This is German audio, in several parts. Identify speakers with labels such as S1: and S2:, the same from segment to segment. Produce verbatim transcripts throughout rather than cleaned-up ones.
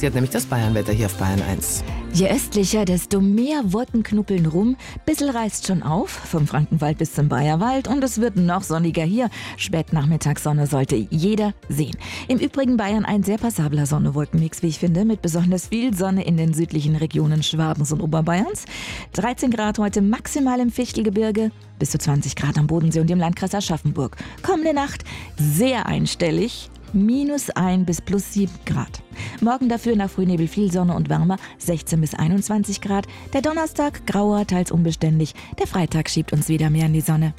S1: passiert, nämlich das Bayernwetter hier auf Bayern eins.
S2: Je östlicher, desto mehr Wolken knuppeln rum. Bissel reißt schon auf, vom Frankenwald bis zum Bayerwald. Und es wird noch sonniger hier. Spätnachmittagssonne sollte jeder sehen. Im Übrigen Bayern ein sehr passabler Sonne-Wolkenmix, wie ich finde, mit besonders viel Sonne in den südlichen Regionen Schwabens und Oberbayerns. dreizehn Grad heute maximal im Fichtelgebirge, bis zu zwanzig Grad am Bodensee und im Landkreis Aschaffenburg. Kommende Nacht sehr einstellig. minus ein bis plus sieben Grad. Morgen dafür nach Frühnebel viel Sonne und wärmer, sechzehn bis einundzwanzig Grad. Der Donnerstag grauer, teils unbeständig. Der Freitag schiebt uns wieder mehr in die Sonne.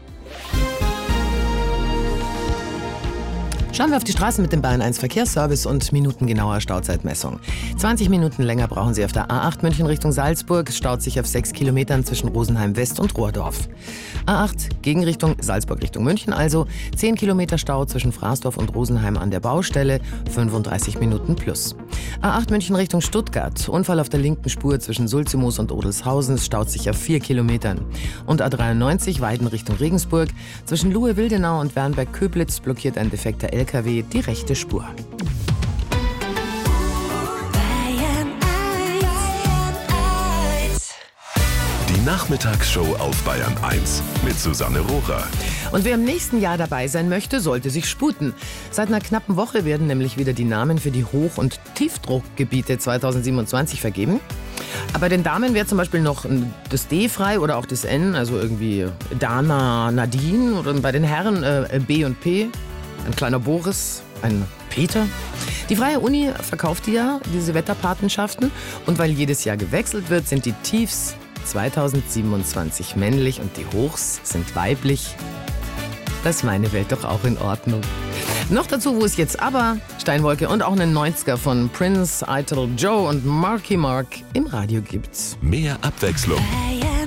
S1: Schauen wir auf die Straßen mit dem Bayern eins Verkehrsservice und minutengenauer Stauzeitmessung. zwanzig Minuten länger brauchen Sie auf der A acht München Richtung Salzburg. Es staut sich auf sechs Kilometern zwischen Rosenheim West und Rohrdorf. A acht Gegenrichtung Salzburg Richtung München also. zehn Kilometer Stau zwischen Fraßdorf und Rosenheim an der Baustelle. fünfunddreißig Minuten plus. A acht München Richtung Stuttgart. Unfall auf der linken Spur zwischen Sulzemoos und Odelshausen. Es staut sich auf vier Kilometern. Und A dreiundneunzig Weiden Richtung Regensburg. Zwischen Luhe-Wildenau und Wernberg-Köblitz blockiert ein defekter L K W die rechte Spur.
S3: Die Nachmittagsshow auf Bayern eins mit Susanne Rohrer.
S1: Und wer im nächsten Jahr dabei sein möchte, sollte sich sputen. Seit einer knappen Woche werden nämlich wieder die Namen für die Hoch- und Tiefdruckgebiete zweitausendsiebenundzwanzig vergeben. Aber den Damen wäre zum Beispiel noch das D frei oder auch das N, also irgendwie Dana, Nadine, oder bei den Herren äh, B und P. Ein kleiner Boris, ein Peter. Die Freie Uni verkauft ja diese Wetterpatenschaften. Und weil jedes Jahr gewechselt wird, sind die Tiefs zweitausendsiebenundzwanzig männlich und die Hochs sind weiblich. Das ist meine Welt doch auch in Ordnung. Noch dazu, wo es jetzt aber Steinwolke und auch einen neunziger von Prince, Idol Joe und Marky Mark im Radio gibt.
S3: Mehr Abwechslung,